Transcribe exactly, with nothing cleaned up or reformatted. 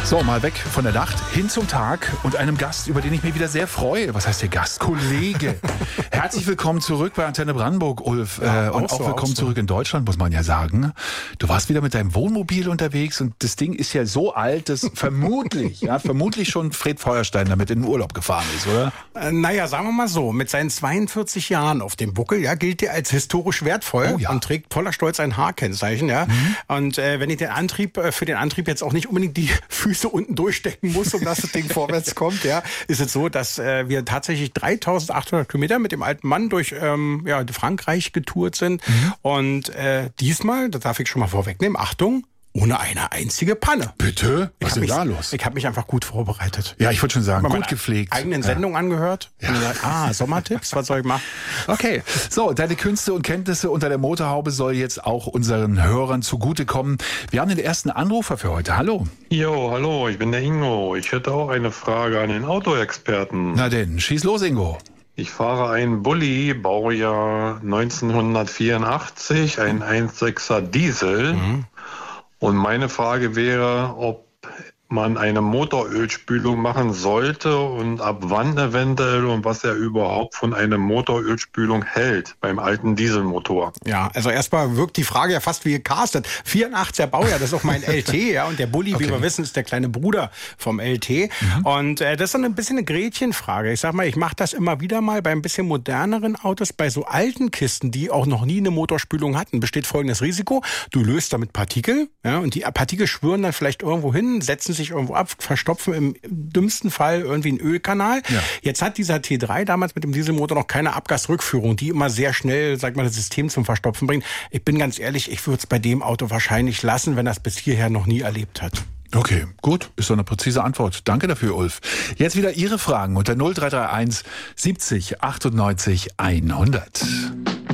So, mal weg von der Nacht, hin zum Tag und einem Gast, über den ich mich wieder sehr freue. Was heißt der Gast? Kollege. Herzlich willkommen zurück bei Antenne Brandenburg, Ulf. Ja, äh, und auch auch so, willkommen auch so. zurück in Deutschland, muss man ja sagen. Du warst wieder mit deinem Wohnmobil unterwegs und das Ding ist ja so alt, dass vermutlich, ja, vermutlich schon Fred Feuerstein damit in den Urlaub gefahren ist, oder? Äh, naja, sagen wir mal so, mit seinen zweiundvierzig Jahren auf dem Buckel, ja, gilt er als historisch wertvoll Oh, ja. und trägt voller Stolz ein H-Kennzeichen, ja. Mhm. Und äh, wenn ich den Antrieb, äh, für den Antrieb jetzt auch nicht unbedingt die Füße unten durchstecken muss, um dass das Ding vorwärts kommt, ja, ist es so, dass äh, wir tatsächlich dreitausendachthundert Kilometer mit dem alten Mann durch ähm, ja, Frankreich getourt sind. Mhm. Und äh, diesmal, das darf ich schon mal vorwegnehmen, Achtung, ohne eine einzige Panne. Bitte? Was ist denn mich, da los? Ich habe mich einfach gut vorbereitet. Ja, ich wollte schon sagen, Mal gut meine gepflegt. Eigenen Ja. Sendung angehört. Ja. Und gesagt, ah, Sommertipps, was soll ich machen? Okay, so, deine Künste und Kenntnisse unter der Motorhaube soll jetzt auch unseren Hörern zugutekommen. Wir haben den ersten Anrufer für heute. Hallo. Jo, hallo, ich bin der Ingo. Ich hätte auch eine Frage an den Autoexperten. Na denn, schieß los, Ingo. Ich fahre einen Bulli, Baujahr neunzehnhundertvierundachtzig, ein eins Komma sechser Diesel. Mhm. Und meine Frage wäre, ob man eine Motorölspülung machen sollte und ab wann eventuell und was er überhaupt von einer Motorölspülung hält beim alten Dieselmotor. Ja, also erstmal wirkt die Frage ja fast wie gecastet. vierundachtziger Baujahr, das ist auch mein L T, ja, und der Bulli, okay, wie wir wissen, ist der kleine Bruder vom L T. Mhm. Und äh, das ist dann ein bisschen eine Gretchenfrage. Ich sag mal, ich mache das immer wieder mal bei ein bisschen moderneren Autos, bei so alten Kisten, die auch noch nie eine Motorspülung hatten, besteht folgendes Risiko. Du löst damit Partikel, ja, und die Partikel schwirren dann vielleicht irgendwo hin, setzen sich irgendwo ab, verstopfen im dümmsten Fall irgendwie einen Ölkanal. Ja. Jetzt hat dieser T drei damals mit dem Dieselmotor noch keine Abgasrückführung, die immer sehr schnell, sag mal, das System zum Verstopfen bringt. Ich bin ganz ehrlich, ich würde es bei dem Auto wahrscheinlich lassen, wenn er es bis hierher noch nie erlebt hat. Okay, gut, ist doch eine präzise Antwort. Danke dafür, Ulf. Jetzt wieder Ihre Fragen unter null drei drei eins siebzig achtundneunzig hundert.